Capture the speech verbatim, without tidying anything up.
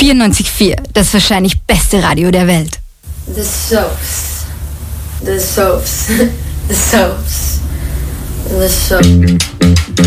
vierundneunzig Komma vier, das wahrscheinlich beste Radio der Welt. The Soaps. The Soaps. The Soaps. The Soaps.